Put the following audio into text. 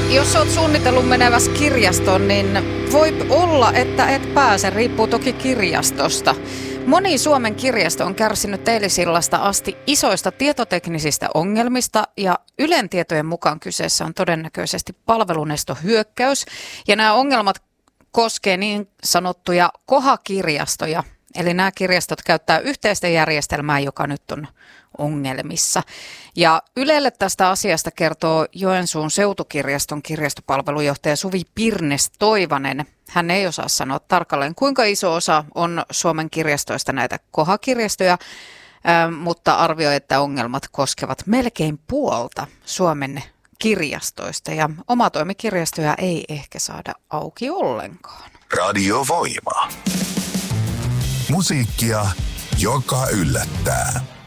Jos olet suunnitellut meneväs kirjastoon, niin voi olla, että et pääse. Riippuu toki kirjastosta. Moni Suomen kirjasto on kärsinyt eilisillasta asti isoista tietoteknisistä ongelmista ja Ylen tietojen mukaan kyseessä on todennäköisesti palvelunestohyökkäys. Ja nämä ongelmat koskee niin sanottuja KOHA-kirjastoja. Eli nämä kirjastot käyttää yhteistä järjestelmää, joka nyt on ongelmissa. Ja Ylelle tästä asiasta kertoo Joensuun seutukirjaston kirjastopalvelujohtaja Suvi Pirnes-Toivanen. Hän ei osaa sanoa tarkalleen, kuinka iso osa on Suomen kirjastoista näitä KOHA-kirjastoja, mutta arvioi, että ongelmat koskevat melkein puolta Suomen kirjastoista. Ja omatoimikirjastoja ei ehkä saada auki ollenkaan. Radio Voima. Musiikkia, joka yllättää.